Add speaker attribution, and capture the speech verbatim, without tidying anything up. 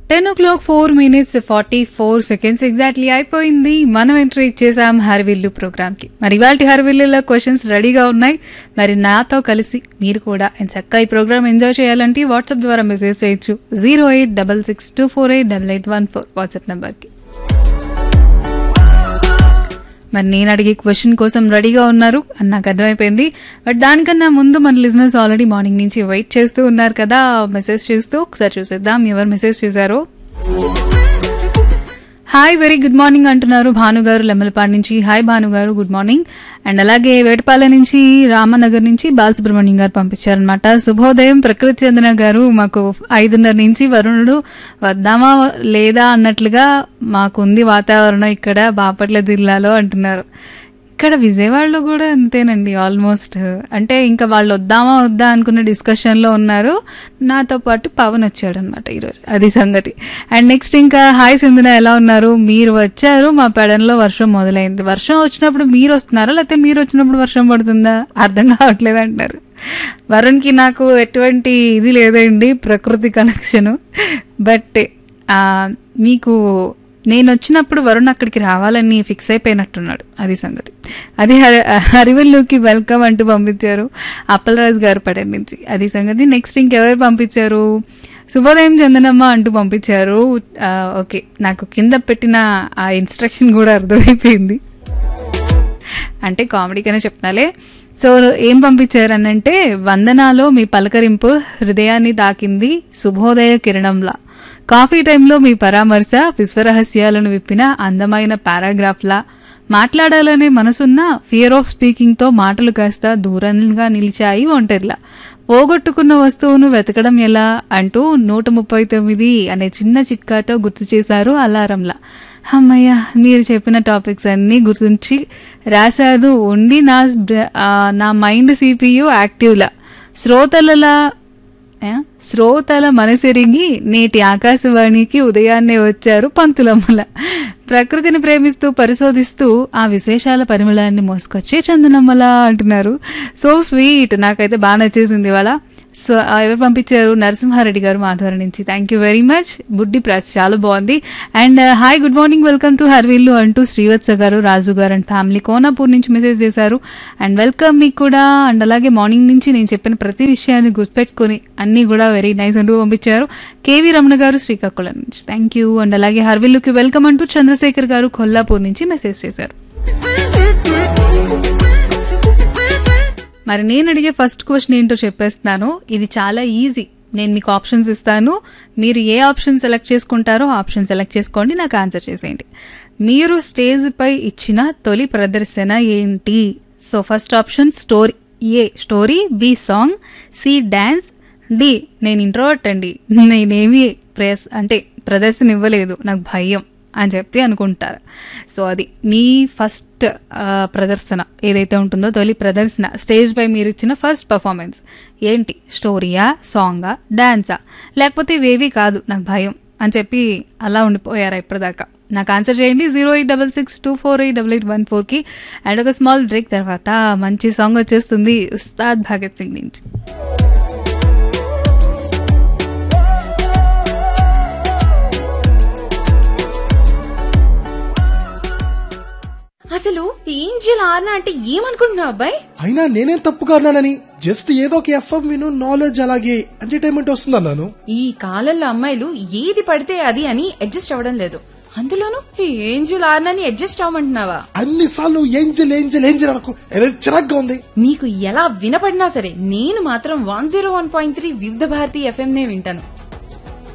Speaker 1: Ten ఓ clock four minutes forty four seconds exactly అయిపోయింది. మనం entry ఇచ్చేసాం హర్విల్లు ప్రోగ్రామ్కి. మరి ఇవాళ హర్విల్లులో క్వశ్చన్స్ రెడీగా ఉన్నాయి. మరి నాతో కలిసి మీరు కూడా చక్కగా ఈ ప్రోగ్రామ్ ఎంజాయ్ చేయాలంటే వాట్సాప్ ద్వారా మెసేజ్ చేయొచ్చు zero eight double six two four eight double eight one four WhatsApp నెంబర్కి. మరి నేను అడిగే క్వశ్చన్ కోసం రెడీగా ఉన్నారు అని నాకు అర్థమైపోయింది. బట్ దానికన్నా ముందు మన లిజనర్స్ ఆల్రెడీ మార్నింగ్ నుంచి వెయిట్ చేస్తూ ఉన్నారు కదా, మెసేజ్ చేస్తూ. ఒకసారి చూసేద్దాం ఎవరు మెసేజ్ చేశారో. హాయ్ వెరీ గుడ్ మార్నింగ్ అంటున్నారు భానుగారు లెమ్మలపాడు నుంచి. Hi భానుగారు, good morning. అండ్ అలాగే వేటపాలెం నుంచి రామనగర్ నుంచి బాలసుబ్రహ్మణ్యం గారు పంపించారనమాట. శుభోదయం ప్రకృతి చందన గారు, మాకు ఐదున్నర నుంచి వరుణుడు వద్దామా లేదా అన్నట్లుగా మాకుంది వాతావరణం ఇక్కడ బాపట్ల జిల్లాలో అంటున్నారు. ఇక్కడ విజయవాడలో కూడా అంతేనండి ఆల్మోస్ట్. అంటే ఇంకా వాళ్ళు వద్దామా వద్దా అనుకున్న డిస్కషన్లో ఉన్నారు. నాతో పాటు పవన్ వచ్చాడు అనమాట ఈరోజు, అది సంగతి. అండ్ నెక్స్ట్ ఇంకా హాయ్ సింధున ఎలా ఉన్నారు, మీరు వచ్చారు మా పెడన్లో వర్షం మొదలైంది. వర్షం వచ్చినప్పుడు మీరు వస్తున్నారా లేకపోతే మీరు వచ్చినప్పుడు వర్షం పడుతుందా అర్థం కావట్లేదు అంటారు. వరుణ్కి నాకు ఎటువంటి ఇది లేదండి ప్రకృతి కనెక్షను. బట్ మీకు నేను వచ్చినప్పుడు వరుణ్ అక్కడికి రావాలని ఫిక్స్ అయిపోయినట్టున్నాడు, అది సంగతి. అది హరివల్లుకి వెల్కమ్ అంటూ పంపించారు అప్పలరాజు గారు పడన్ నుంచి, అది సంగతి. నెక్స్ట్ ఇంకెవరు పంపించారు, శుభోదయం చందనమ్మ అంటూ పంపించారు. ఓకే, నాకు కింద పెట్టిన ఆ ఇన్స్ట్రక్షన్ కూడా అర్థమైపోయింది, అంటే కామెడీగానే చెప్తాలే. సో ఏం పంపించారు అనంటే, వందనాలో మీ పలకరింపు హృదయాన్ని తాకింది శుభోదయ కిరణంలా, కాఫీ టైంలో మీ పరామర్శ విశ్వరహస్యాలను విప్పిన అందమైన పారాగ్రాఫ్లా, మాట్లాడాలనే మనసున్న ఫియర్ ఆఫ్ స్పీకింగ్తో మాటలు కాస్త దూరంగా నిలిచాయి ఒంటరిలా, పోగొట్టుకున్న వస్తువును వెతకడం ఎలా అంటూ నూట ముప్పై తొమ్మిది అనే చిన్న చిట్కాతో గుర్తు చేశారు అలారంలా. అమ్మయ్య, మీరు చెప్పిన టాపిక్స్ అన్నీ గుర్తుంచి రాశారు ఉండి నా నా మైండ్ సిపియు యాక్టివ్లా, శ్రోతలలా శ్రోతల మనసెరిగి నేటి ఆకాశవాణికి ఉదయాన్నే వచ్చారు పంతులమ్మల, ప్రకృతిని ప్రేమిస్తూ పరిశోధిస్తూ ఆ విశేషాల పరిమళాన్ని మోసుకొచ్చే చందనమ్మల అంటున్నారు. సో స్వీట్, నాకైతే బాగా నచ్చేసింది ఇవాళ. సో ఎవరు పంపించారు, నరసింహారెడ్డి గారు మాధవరం నుంచి. Thank you very much. బుడ్డి ప్రెస్ చాలా బాగుంది. And hi good morning welcome to హర్విల్లు అంటూ శ్రీవత్స గారు రాజు గారు అండ్ ఫ్యామిలీ కోనాపూర్ నుంచి మెసేజ్ చేశారు. అండ్ వెల్కమ్ మీకు కూడా. అండ్ అలాగే మార్నింగ్ నుంచి నేను చెప్పిన ప్రతి విషయాన్ని గుర్తుపెట్టుకుని అన్ని కూడా వెరీ నైస్ అంటూ పంపించారు కేవీ రమణ గారు శ్రీకాకుళం నుంచి. Thank you. అండ్ అలాగే హర్విల్లుకి వెల్కమ్ అంటూ చంద్రశేఖర్ గారు కొల్లాపూర్ నుంచి మెసేజ్ చేశారు. మరి నేను అడిగే ఫస్ట్ క్వశ్చన్ ఏంటో చెప్పేస్తున్నాను. ఇది చాలా ఈజీ. నేను మీకు ఆప్షన్స్ ఇస్తాను, మీరు ఏ ఆప్షన్ సెలెక్ట్ చేసుకుంటారో ఆప్షన్ సెలెక్ట్ చేసుకోండి, నాకు ఆన్సర్ చేసేయండి. మీరు స్టేజ్ పై ఇచ్చిన తొలి ప్రదర్శన ఏంటి? సో ఫస్ట్ ఆప్షన్ స్టోరీ, ఏ story, B song, C dance, D నేను ఇంట్రోవర్ట్ అండి, నేనేమి ప్రెస్ అంటే ప్రదర్శన ఇవ్వలేదు నాకు భయం అని చెప్పి అనుకుంటారు. సో అది మీ ఫస్ట్ ప్రదర్శన ఏదైతే ఉంటుందో, తొలి ప్రదర్శన, స్టేజ్ పై మీరు ఇచ్చిన ఫస్ట్ పర్ఫార్మెన్స్ ఏంటి? స్టోరీయా, సాంగా, డాన్సా, లేకపోతే ఇవేవి కాదు నాకు భయం అని చెప్పి అలా ఉండిపోయారా ఇప్పటిదాకా? నాకు ఆన్సర్ చేయండి zero eight double six two four eight double eight one ఫోర్కి. అండ్ ఒక స్మాల్ బ్రేక్ తర్వాత మంచి సాంగ్ వచ్చేస్తుంది ఉస్తాద్ భగత్ సింగ్ నుంచి.
Speaker 2: అసలు ఏంజెల్ ఆర్నా అంటే ఏమనుకుంటున్నావు అబ్బాయి?
Speaker 3: అయినా నేనేం తప్పుగా అన్నానని, జస్ట్ ఏదో ఒక ఎఫ్ఎం విను, నాలెడ్జ్ అలాగే ఎంటర్టైన్మెంట్ వస్తుందన్నాను.
Speaker 2: ఈ కాలంలో అమ్మాయిలు ఏది పడితే అది అని అడ్జస్ట్ అవ్వడం లేదు, అందులోనూ ఈ ఏంజెల్ ఆర్నాని అడ్జస్ట్ అవ్వమంటున్నావా?
Speaker 3: అన్ని సార్లు ఏంజెల్ ఏంజెల్ ఏంజెల్ అనుకో, ఏదో చిరాగ్గా ఉంది.
Speaker 2: నీకు ఎలా వినపడినా సరే నేను మాత్రం one zero one point three వివిధ భారతి ఎఫ్ఎం నే వింటాను.